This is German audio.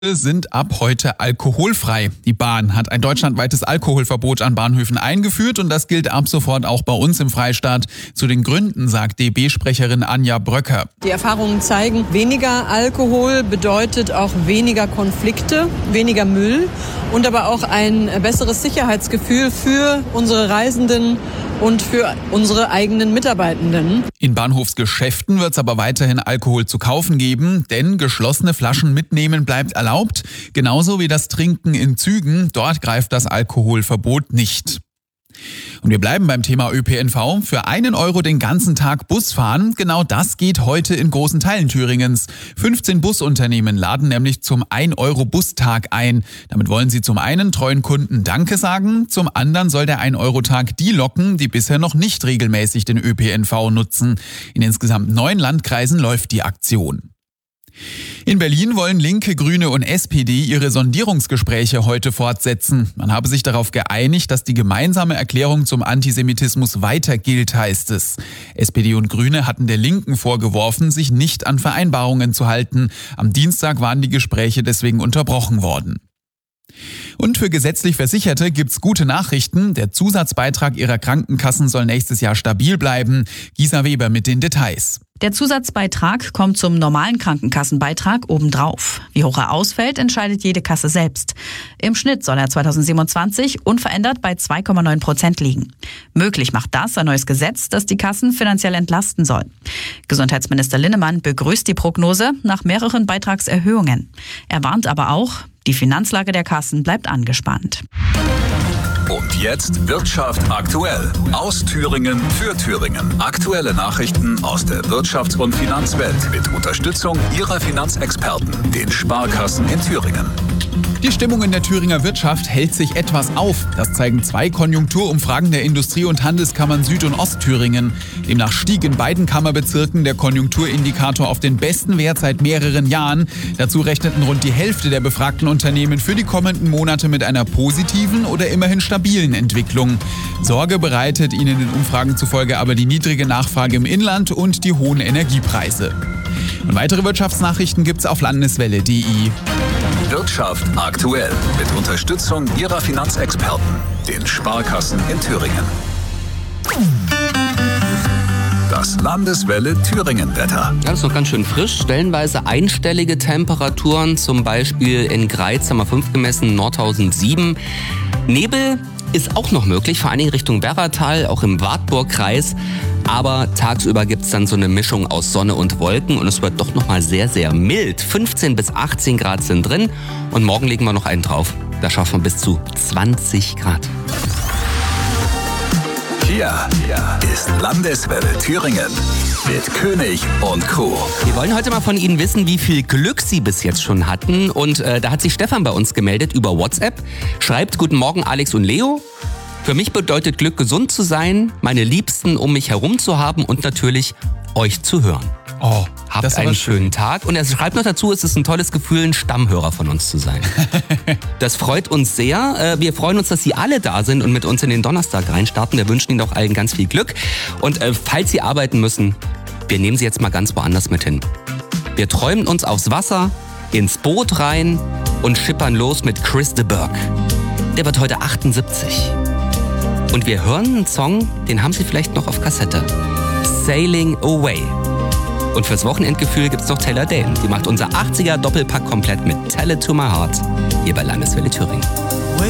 Sind ab heute alkoholfrei. Die Bahn hat ein deutschlandweites Alkoholverbot an Bahnhöfen eingeführt und das gilt ab sofort auch bei uns im Freistaat. Zu den Gründen sagt DB-Sprecherin Anja Bröcker. Die Erfahrungen zeigen, weniger Alkohol bedeutet auch weniger Konflikte, weniger Müll und aber auch ein besseres Sicherheitsgefühl für unsere Reisenden und für unsere eigenen Mitarbeitenden. In Bahnhofsgeschäften wird es aber weiterhin Alkohol zu kaufen geben, denn geschlossene Flaschen mitnehmen bleibt erlaubt, genauso wie das Trinken in Zügen. Dort greift das Alkoholverbot nicht. Und wir bleiben beim Thema ÖPNV. Für 1 Euro den ganzen Tag Bus fahren, genau das geht heute in großen Teilen Thüringens. 15 Busunternehmen laden nämlich zum 1-Euro-Bustag ein. Damit wollen sie zum einen treuen Kunden Danke sagen, zum anderen soll der 1-Euro-Tag die locken, die bisher noch nicht regelmäßig den ÖPNV nutzen. In insgesamt 9 Landkreisen läuft die Aktion. In Berlin wollen Linke, Grüne und SPD ihre Sondierungsgespräche heute fortsetzen. Man habe sich darauf geeinigt, dass die gemeinsame Erklärung zum Antisemitismus weiter gilt, heißt es. SPD und Grüne hatten der Linken vorgeworfen, sich nicht an Vereinbarungen zu halten. Am Dienstag waren die Gespräche deswegen unterbrochen worden. Und für gesetzlich Versicherte gibt's gute Nachrichten. Der Zusatzbeitrag ihrer Krankenkassen soll nächstes Jahr stabil bleiben. Gisa Weber mit den Details. Der Zusatzbeitrag kommt zum normalen Krankenkassenbeitrag obendrauf. Wie hoch er ausfällt, entscheidet jede Kasse selbst. Im Schnitt soll er 2027 unverändert bei 2,9% liegen. Möglich macht das ein neues Gesetz, das die Kassen finanziell entlasten soll. Gesundheitsminister Linnemann begrüßt die Prognose nach mehreren Beitragserhöhungen. Er warnt aber auch, die Finanzlage der Kassen bleibt angespannt. Und jetzt Wirtschaft aktuell. Aus Thüringen für Thüringen. Aktuelle Nachrichten aus der Wirtschafts- und Finanzwelt mit Unterstützung Ihrer Finanzexperten, den Sparkassen in Thüringen. Die Stimmung in der Thüringer Wirtschaft hält sich etwas auf. Das zeigen 2 Konjunkturumfragen der Industrie- und Handelskammern Süd- und Ostthüringen. Demnach stieg in beiden Kammerbezirken der Konjunkturindikator auf den besten Wert seit mehreren Jahren. Dazu rechneten rund die Hälfte der befragten Unternehmen für die kommenden Monate mit einer positiven oder immerhin stabilen Entwicklung. Sorge bereitet ihnen den Umfragen zufolge aber die niedrige Nachfrage im Inland und die hohen Energiepreise. Und weitere Wirtschaftsnachrichten gibt's auf landeswelle.de. Wirtschaft aktuell mit Unterstützung Ihrer Finanzexperten, den Sparkassen in Thüringen. Das Landeswelle Thüringen-Wetter. Ja, das ist noch ganz schön frisch. Stellenweise einstellige Temperaturen, zum Beispiel in Greiz haben wir 5 gemessen, Nordhausen 7. Nebel ist auch noch möglich, vor allen Dingen Richtung Werratal, auch im Wartburgkreis. Aber tagsüber gibt es dann so eine Mischung aus Sonne und Wolken und es wird doch nochmal sehr, sehr mild. 15 bis 18 Grad sind drin und morgen legen wir noch einen drauf. Da schaffen wir bis zu 20 Grad. Hier ist Landeswelle Thüringen mit König und Co. Wir wollen heute mal von Ihnen wissen, wie viel Glück Sie bis jetzt schon hatten. Und da hat sich Stefan bei uns gemeldet über WhatsApp. Schreibt: Guten Morgen Alex und Leo. Für mich bedeutet Glück, gesund zu sein, meine Liebsten um mich herum zu haben und natürlich euch zu hören. Oh, habt einen schönen Tag. Und er schreibt noch dazu, es ist ein tolles Gefühl, ein Stammhörer von uns zu sein. Das freut uns sehr. Wir freuen uns, dass Sie alle da sind und mit uns in den Donnerstag reinstarten. Wir wünschen Ihnen auch allen ganz viel Glück. Und falls Sie arbeiten müssen, wir nehmen Sie jetzt mal ganz woanders mit hin. Wir träumen uns aufs Wasser, ins Boot rein und schippern los mit Chris de Burgh. Der wird heute 78. Und wir hören einen Song, den haben Sie vielleicht noch auf Kassette. Sailing Away. Und fürs Wochenendgefühl gibt's noch Taylor Dane. Die macht unser 80er Doppelpack komplett mit Tell It To My Heart hier bei Landeswelle Thüringen.